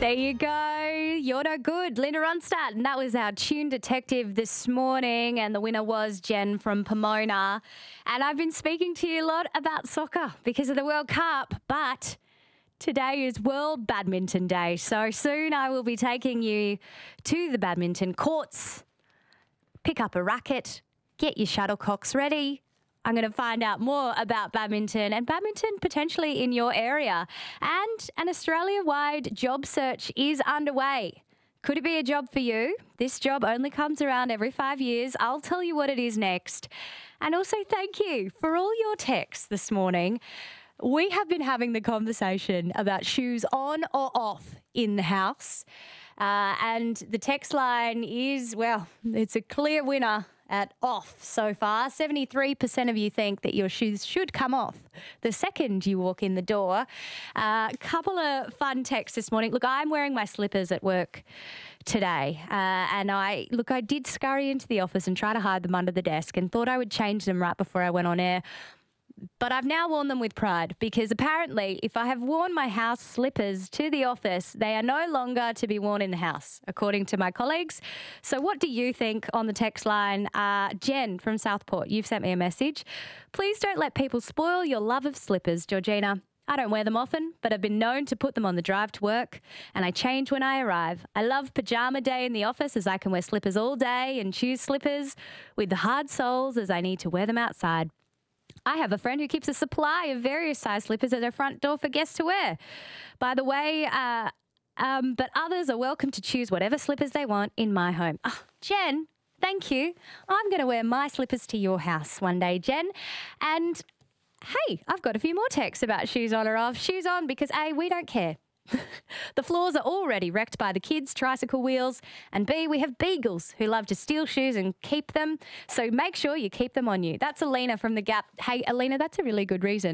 There you go. You're no good. Linda Ronstadt. And that was our Tune Detective this morning. And the winner was Jen from Pomona. And I've been speaking to you a lot about soccer because of the World Cup. But today is World Badminton Day. So soon I will be taking you to the badminton courts. Pick up a racket. Get your shuttlecocks ready. I'm going to find out more about badminton and badminton potentially in your area. And an Australia-wide job search is underway. Could it be a job for you? This job only comes around every 5 years. I'll tell you what it is next. And also thank you for all your texts this morning. We have been having the conversation about shoes on or off in the house. And the text line is, well, it's a clear winner at off so far. 73% of you think that your shoes should come off the second you walk in the door. A couple of fun texts this morning. Look, I'm wearing my slippers at work today. And I did scurry into the office and try to hide them under the desk and thought I would change them right before I went on air. But I've now worn them with pride because apparently if I have worn my house slippers to the office, they are no longer to be worn in the house, according to my colleagues. So what do you think on the text line? Jen from Southport, you've sent me a message. Please don't let people spoil your love of slippers, Georgina. I don't wear them often, but I've been known to put them on the drive to work, and I change when I arrive. I love pajama day in the office as I can wear slippers all day and choose slippers with the hard soles as I need to wear them outside. I have a friend who keeps a supply of various size slippers at her front door for guests to wear. By the way, but others are welcome to choose whatever slippers they want in my home. Oh, Jen, thank you. I'm going to wear my slippers to your house one day, Jen. And hey, I've got a few more texts about shoes on or off. Shoes on because A, we don't care. The floors are already wrecked by the kids' tricycle wheels. And B, we have beagles who love to steal shoes and keep them. So make sure you keep them on you. That's Alina from The Gap. Hey, Alina, that's a really good reason.